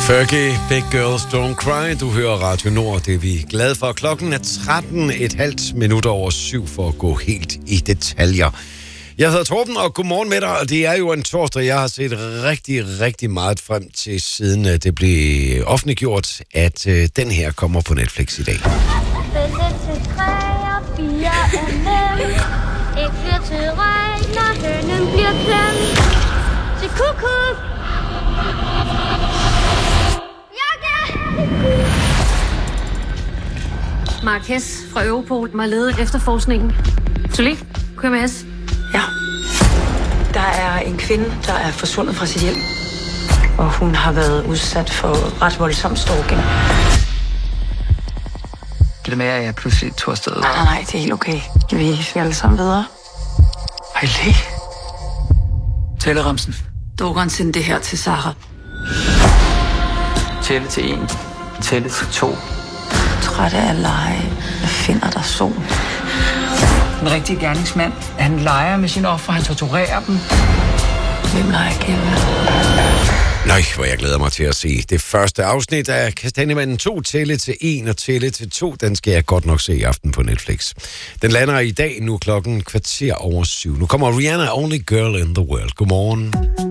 Fergie, Big Girls Don't Cry. Du hører Radio Nord, det er vi glade for. Klokken er 13:30 for at gå helt i detaljer. Jeg hedder Torben, og godmorgen med dig, og det er jo en torsdag, jeg har set rigtig meget frem til, siden det blev offentliggjort, at den her kommer på Netflix i dag. Til 3 og 4 er nem. Et fyr til regn, og hønen bliver klemt. Til kuku. Marques fra Europol har ledet efterforskningen. Soli, KMS. Ja. Der er en kvinde, der er forsvundet fra sit hjem. Og hun har været udsat for ret voldsom stalking. Det med, at jeg pludselig tog afsted. Nej, det er helt okay. Vi skal alle sammen videre. Ejle. Tælleramsen. Doggeren sendte det her til Sara. Tælle til 1. Tælle til 2. Træt af at lege. Jeg finder dig sol. Den rigtige gerningsmand. Han leger med sine ofre. Han torturerer dem. Hvem leger gennem? Nej, hvor jeg glæder mig til at se det første afsnit af Kastanjemanden 2, Tælle til 1 og Tælle til 2. Den skal jeg godt nok se i aften på Netflix. Den lander i dag nu klokken 7:15. Nu kommer Rihanna, Only Girl in the World. Godmorgen.